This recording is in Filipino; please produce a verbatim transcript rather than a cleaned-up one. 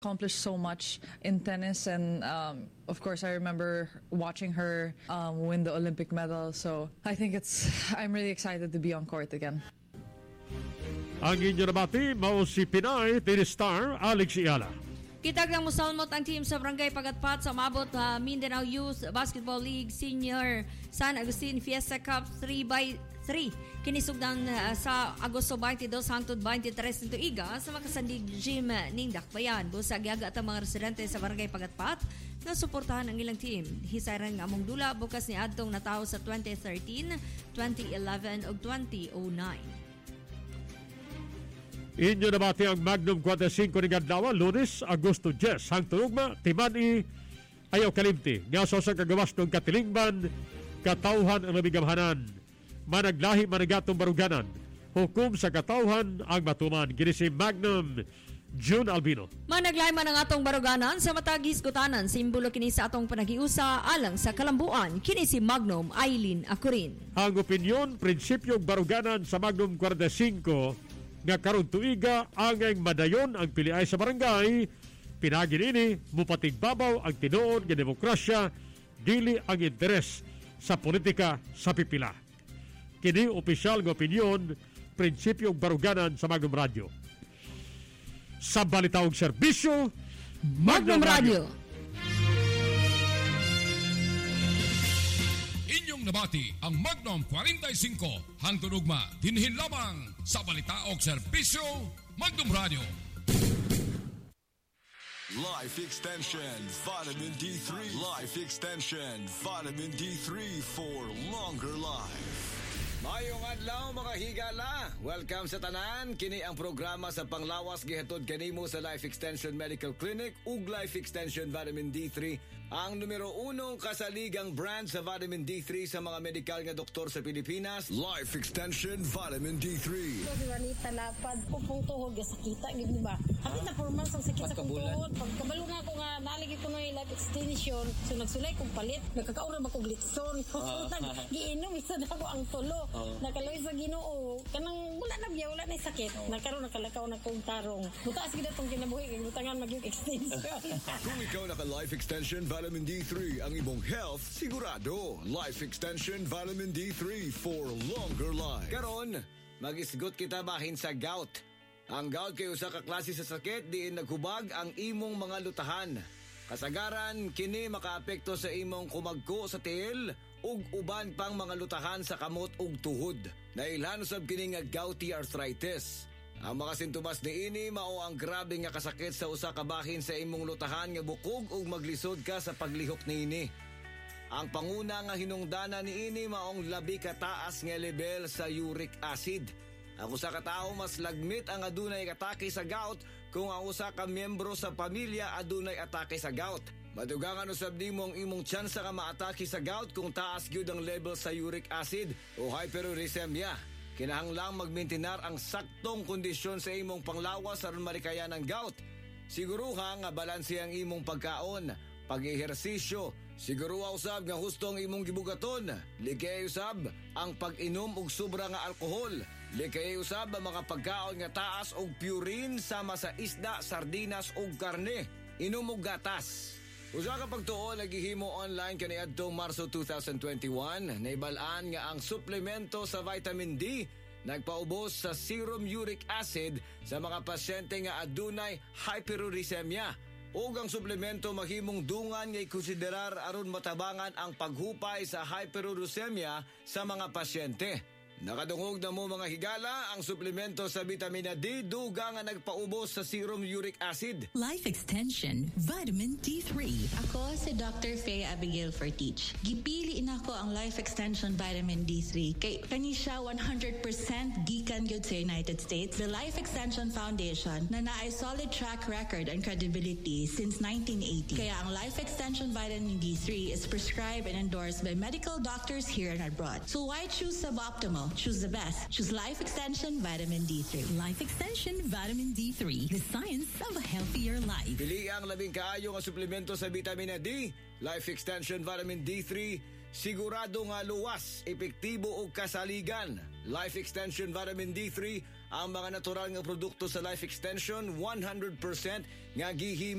accomplished so much in tennis, and um, of course I remember watching her um, win the Olympic medal, so I think it's I'm really excited to be on court again. Ang inyo nabati, mao si Pinay tennis star Alex Iala. Kitag lang musalmot ang team sa Barangay Pagatpat sa umabot uh, Mindanao Youth Basketball League Senior San Agustin Fiesta Cup three by three. Kinisugdan uh, sa Agosto twenty-two hangtod twenty-three nito iga sa makasandig gym ning Dakbayan. Busag yaga at mga residente sa Barangay Pagatpat na suportahan ang ilang team. Hisayran nga among dula bukas ni adtong nataho sa twenty thirteen, twenty eleven ug twenty oh nine. Inyo nabati ang Magnum forty-five ni Gadlawa, Lunes, Agosto ten. Hangtod ugma, Timani, ayaw kalimti. Nga sa sa kagawas ng katilingban, katauhan ang nabigamhanan. Managlahi managatong baruganan. Hukom sa katauhan ang matuman. Kini si Magnum June Albino. Managlahi man ang atong baruganan sa matagis gutanan. Simbolo kini sa atong panagiusa alang sa kalambuan. Kini si Magnum Aileen Akurin. Ang opinyon, prinsipyong baruganan sa Magnum forty-five nga karon tuiga angay madayon ang piliay sa barangay, pinagin ini mupatigbabaw ang tinuod nga demokrasya, dili ang interes sa politika sa pipila. Kini opisyal nga opinyon, prinsipyong baruganan sa Magnum Radio. Sa balitaong serbisyo, Magnum, Magnum Radio. Radio. Inyong nabati ang Magnum forty-five hangtod ugma dinhin lamang sa balitaok serbisyo Magnum Radio. Life Extension Vitamin D three. Life Extension Vitamin D three for longer life. Mayong adlaw mga higala. Welcome sa tanan. Kini ang programa sa panglawas gihatod kanimo sa Life Extension Medical Clinic ug Life Extension Vitamin D three, ang numero uno kasaligang brand sa vitamin D three sa mga medikal nga doktor sa Pilipinas. Life Extension Vitamin D three. Kasi manita lapad pupong tuhod sa kita gid ba? Abi na formal sa sakit sa tuhod. Pagkabalo nga ko nga naligi ko noy Life Extension, so nagsulay kong palit, nagkakaura ba ko glitson. Giinom isa na ko ang tulo. Oh. Nakaloy sa Ginoo kanang wala na biya, wala na sakit. Oh. Nakaroon nakalakaw na kong tarong. Butaas gid atong kinabuhi kay butangan mag extension. Kung ikaw naka Life Extension Vitamin D three, ang imong health sigurado. Life Extension Vitamin D three for longer life. Karon, magisgot kita bahin sa gout. Ang gout kay usa ka klase sa sakit diin naghubag ang imong mga lutahan. Kasagaran kini makaapekto sa imong kumagko sa tiil ug uban pang mga lutahan sa kamot ug tuhod. Nailhan usab kini nga gouty arthritis. Ang mga sintomas niini mao ang grabe nga kasakit sa usa ka bahin sa imong lutahan nga bukog ug maglisod ka sa paglihok niini. Ang panguna nga hinungdanan niini maong labi ka taas nga level sa uric acid. Ang usa ka tawo mas lagmit ang adunay atake sa gout kung ang usa ka miyembro sa pamilya adunay atake sa gout. Madugangan usab nimo ang imong tsansa nga maatake sa gout kung taas gyud ang level sa uric acid o hyperuricemia. Kinahanglang magmaintenar ang saktong kondisyon sa imong panglawas aron marikayan ang gout. Siguruha nga balanse ang imong pagkaon, pag-ehersisyo. Siguruha usab nga husto ang imong gibugaton. Likay usab ang pag-inom og sobra nga alkohol. Likay usab ang mga pagkaon nga taas og purine sama sa isda, sardinas ug karne. Inom og gatas. Usa ka pagtuo naghihimo online kaniadtong Marso twenty twenty-one, naibalaan nga ang suplemento sa vitamin D nagpaubos sa serum uric acid sa mga pasyente nga adunay hyperuricemia. Ug ang suplemento mahimong dungan nga ikonsiderar aron matabangan ang paghupay sa hyperuricemia sa mga pasyente. Nakadungog na mo mga higala ang suplemento sa vitamina D duga nga nagpaubos sa serum uric acid. Life Extension Vitamin D three. Ako si Doctor Faye Abigail Fortich. Gipili nako ang Life Extension Vitamin D three kay kani siya one hundred percent gikan gyud sa United States. The Life Extension Foundation na naay solid track record and credibility since nineteen eighty. Kaya ang Life Extension Vitamin D three is prescribed and endorsed by medical doctors here and abroad. So why choose suboptimal? Choose the best. Choose Life Extension Vitamin D three. Life Extension Vitamin D three. The science of a healthier life. Pili ang labing kaayo nga suplemento sa vitamina D. Life Extension Vitamin D three. Sigurado nga luwas, epektibo ug kasaligan. Life Extension Vitamin D three. Ang mga natural nga produkto sa Life Extension, one hundred percent nga gihimo